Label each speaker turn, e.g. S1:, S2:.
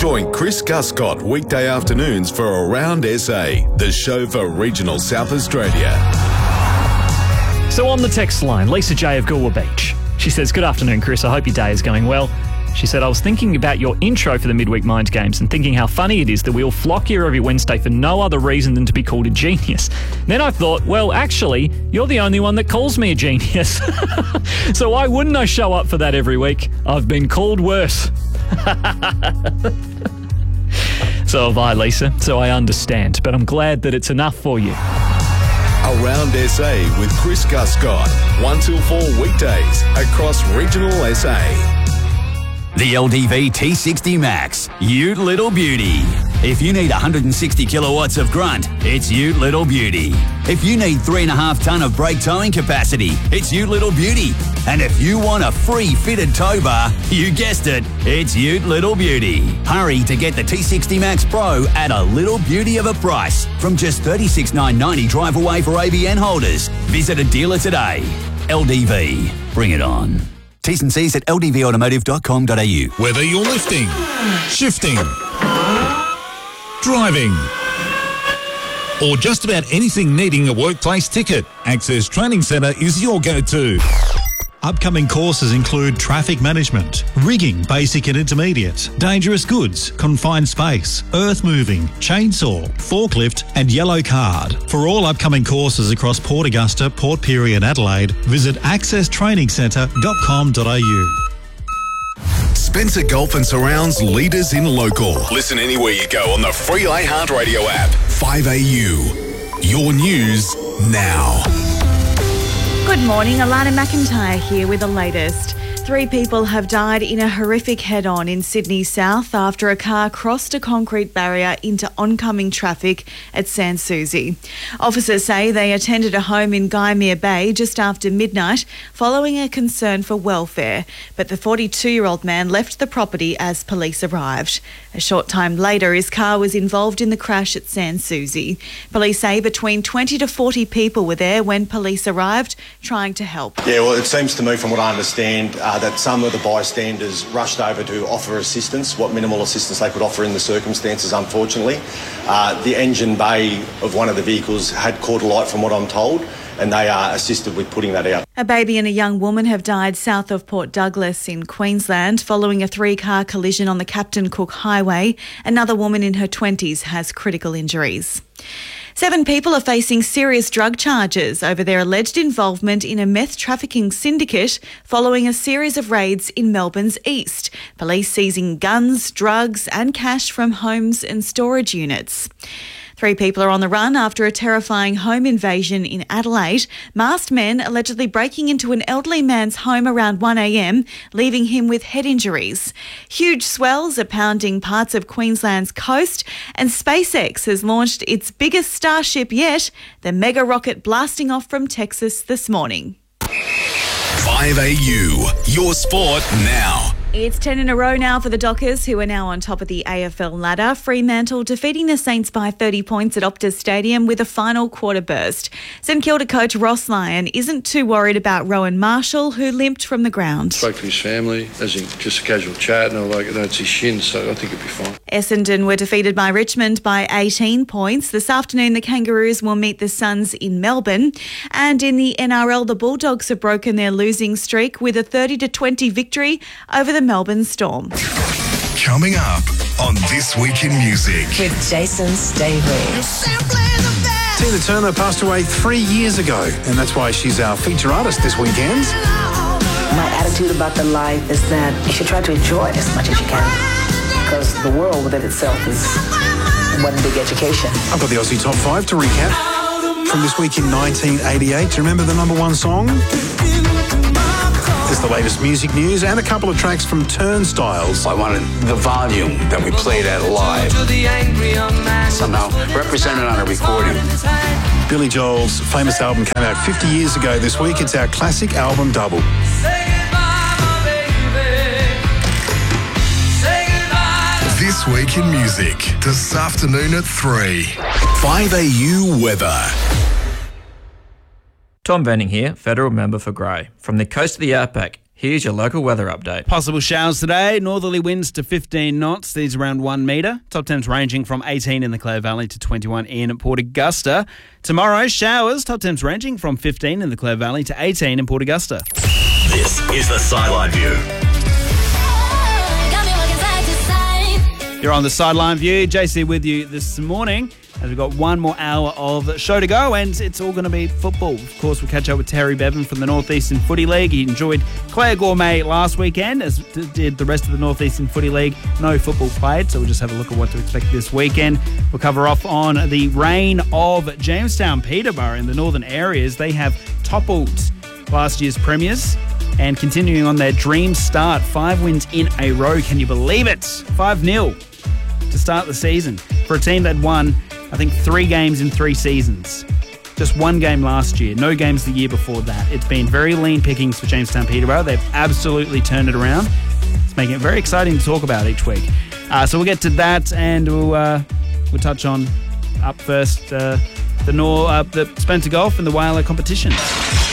S1: Join Chris Guscott weekday afternoons for Around SA, the show for regional South Australia.
S2: So on the text line, Lisa J of Goolwa Beach. She says, "Good afternoon, Chris. I hope your day is going well." She said, "I was thinking about your intro for the Midweek Mind Games and thinking how funny it is that we all flock here every Wednesday for no other reason than to be called a genius. Then I thought, well, actually, you're the only one that calls me a genius. So why wouldn't I show up for that every week? I've been called worse." So have I, Lisa, so I understand, but I'm glad that it's enough for you.
S1: Around SA with Chris Guscott, 1 till 4 weekdays across regional SA.
S3: The LDV T60 Max, Ute Little Beauty. If you need 160 kilowatts of grunt, it's Ute Little Beauty. If you need 3.5 tonne of brake towing capacity, it's Ute Little Beauty. And if you want a free fitted tow bar, you guessed it, it's Ute Little Beauty. Hurry to get the T60 Max Pro at a little beauty of a price from just $36,990 drive away for ABN holders. Visit a dealer today. LDV, bring it on. T's and C's at ldvautomotive.com.au.
S4: Whether you're lifting, shifting, driving, or just about anything needing a workplace ticket, Access Training Centre is your go-to.
S5: Upcoming courses include traffic management, rigging basic and intermediate, dangerous goods, confined space, earth moving, chainsaw, forklift and yellow card. For all upcoming courses across Port Augusta, Port Pirie and Adelaide, visit accesstrainingscentre.com.au.
S1: Spencer Golf and Surrounds leaders in local. Listen anywhere you go on the free iHeartRadio app. 5AU. Your news now.
S6: Good morning, Alana McIntyre here with the latest. 3 people have died in a horrific head-on in Sydney South after a car crossed a concrete barrier into oncoming traffic at Sans Souci. Officers say they attended a home in Guyamere Bay just after midnight following a concern for welfare, but the 42-year-old man left the property as police arrived. A short time later, his car was involved in the crash at Sans Souci. Police say between 20 to 40 people were there when police arrived, trying to help.
S7: Yeah, well, it seems to me, from what I understand, that some of the bystanders rushed over to offer assistance, what minimal assistance they could offer in the circumstances, unfortunately. The engine bay of one of the vehicles had caught alight, from what I'm told, and they assisted with putting that out.
S6: A baby and a young woman have died south of Port Douglas in Queensland following a 3-car collision on the Captain Cook Highway. Another woman in her 20s has critical injuries. 7 people are facing serious drug charges over their alleged involvement in a meth trafficking syndicate following a series of raids in Melbourne's east. Police seizing guns, drugs and cash from homes and storage units. 3 people are on the run after a terrifying home invasion in Adelaide. Masked men allegedly breaking into an elderly man's home around 1 a.m, leaving him with head injuries. Huge swells are pounding parts of Queensland's coast, and SpaceX has launched its biggest Starship yet, the mega rocket blasting off from Texas this morning.
S1: 5AU, your sport now.
S6: It's 10 in a row now for the Dockers, who are now on top of the AFL ladder. Fremantle defeating the Saints by 30 points at Optus Stadium with a final quarter burst. St Kilda coach Ross Lyon isn't too worried about Rowan Marshall, who limped from the ground.
S8: Spoke to his family, as in just a casual chat, and it's his shin, so I think it'll be fine.
S6: Essendon were defeated by Richmond by 18 points. This afternoon, the Kangaroos will meet the Suns in Melbourne. And in the NRL, the Bulldogs have broken their losing streak with a 30-20 victory over the Melbourne Storm.
S1: Coming up on This Week in Music
S9: with Jason Stavely.
S10: Tina Turner passed away 3 years ago, and that's why she's our feature artist this weekend.
S9: My attitude about the life is that you should try to enjoy it as much as you can, because the world within itself is one big education.
S10: I've got the Aussie Top 5 to recap from this week in 1988. Do you remember the number 1 song? There's the latest music news and a couple of tracks from Turnstiles.
S11: I wanted the volume that we played at live somehow represented on a recording.
S10: Billy Joel's famous album came out 50 years ago this week. It's our classic album double.
S1: This Week in Music, this afternoon at 3. 5AU weather.
S12: Tom Venning here, Federal Member for Grey. From the coast of the Outback, Here's your local weather update.
S13: Possible showers today. Northerly winds to 15 knots. These around 1 metre. Top temps ranging from 18 in the Clare Valley to 21 in Port Augusta. Tomorrow, showers. Top temps ranging from 15 in the Clare Valley to 18 in Port Augusta.
S14: This is the Sideline View.
S13: You're on the Sideline View. JC with you this morning as we've got one more hour of show to go, and it's all going to be football. Of course, we'll catch up with Terry Bevan from the North Eastern Footy League. He enjoyed Clare Gourmet last weekend, as did the rest of the North Eastern Footy League. No football played, so we'll just have a look at what to expect this weekend. We'll cover off on the reign of Jamestown Peterborough in the northern areas. They have toppled last year's premiers and continuing on their dream start. 5 wins in a row. Can you believe it? 5-0 to start the season for a team that won, I think, 3 games in 3 seasons. Just 1 game last year, no games the year before that. It's been very lean pickings for Jamestown Peterborough. They've absolutely turned it around. It's making it very exciting to talk about each week. So we'll get to that, and we'll touch on up first the Spencer Golf and the Whaler competition.